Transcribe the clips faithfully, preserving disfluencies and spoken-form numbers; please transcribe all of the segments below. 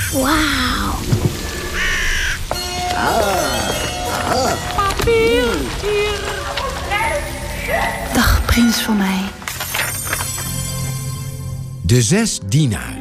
Wauw. Papier, hier. Dag, prins van mij. De zes dienaren.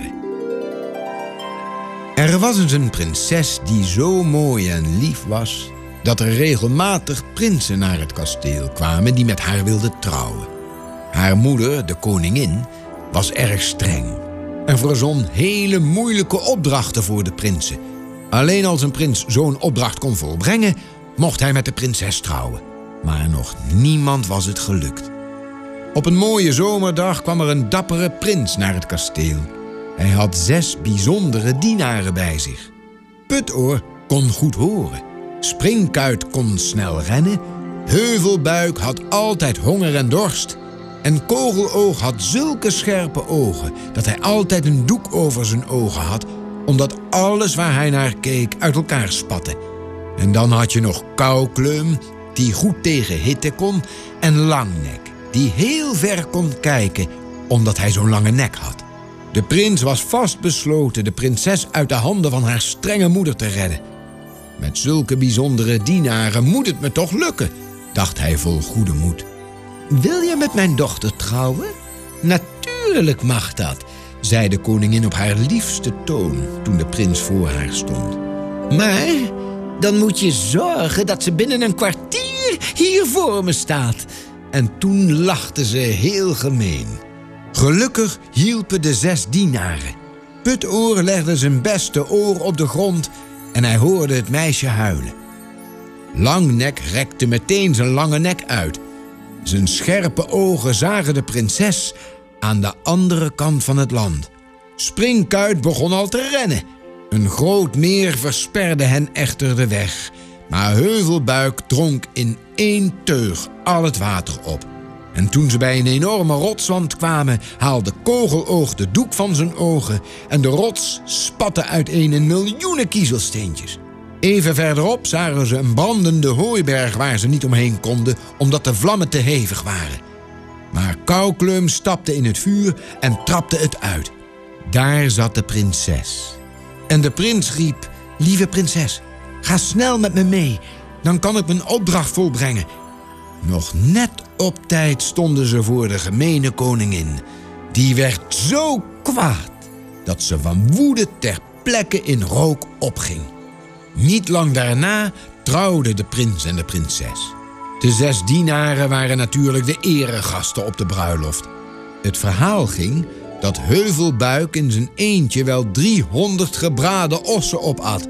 Er was eens een prinses die zo mooi en lief was dat er regelmatig prinsen naar het kasteel kwamen die met haar wilden trouwen. Haar moeder, de koningin, was erg streng en verzon hele moeilijke opdrachten voor de prinsen. Alleen als een prins zo'n opdracht kon volbrengen, mocht hij met de prinses trouwen. Maar nog niemand was het gelukt. Op een mooie zomerdag kwam er een dappere prins naar het kasteel. Hij had zes bijzondere dienaren bij zich. Putoor kon goed horen. Springkuit kon snel rennen. Heuvelbuik had altijd honger en dorst. En Kogeloog had zulke scherpe ogen dat hij altijd een doek over zijn ogen had, omdat alles waar hij naar keek uit elkaar spatte. En dan had je nog Koukleum, die goed tegen hitte kon, en Langnek, die heel ver kon kijken, omdat hij zo'n lange nek had. De prins was vastbesloten de prinses uit de handen van haar strenge moeder te redden. Met zulke bijzondere dienaren moet het me toch lukken, dacht hij vol goede moed. Wil je met mijn dochter trouwen? Natuurlijk mag dat, zei de koningin op haar liefste toon toen de prins voor haar stond. Maar dan moet je zorgen dat ze binnen een kwartier hier voor me staat. En toen lachte ze heel gemeen. Gelukkig hielpen de zes dienaren. Putoor legde zijn beste oor op de grond en hij hoorde het meisje huilen. Langnek rekte meteen zijn lange nek uit. Zijn scherpe ogen zagen de prinses aan de andere kant van het land. Springkuit begon al te rennen. Een groot meer versperde hen echter de weg. Maar Heuvelbuik dronk in één teug al het water op. En toen ze bij een enorme rotswand kwamen, haalde Kogeloog de doek van zijn ogen en de rots spatte uiteen in miljoenen kiezelsteentjes. Even verderop zagen ze een brandende hooiberg waar ze niet omheen konden, omdat de vlammen te hevig waren. Maar Koukleum stapte in het vuur en trapte het uit. Daar zat de prinses. En de prins riep: lieve prinses, ga snel met me mee, dan kan ik mijn opdracht volbrengen. Nog net op tijd stonden ze voor de gemene koningin. Die werd zo kwaad dat ze van woede ter plekke in rook opging. Niet lang daarna trouwden de prins en de prinses. De zes dienaren waren natuurlijk de eregasten op de bruiloft. Het verhaal ging dat Heuvelbuik in zijn eentje wel driehonderd gebraden ossen opat.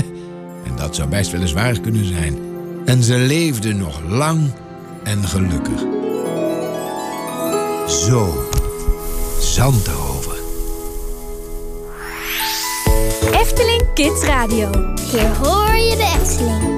En dat zou best wel eens waar kunnen zijn. En ze leefden nog lang en gelukkig. Zo, Zandrover. Efteling Kids Radio. Hier hoor je de Efteling.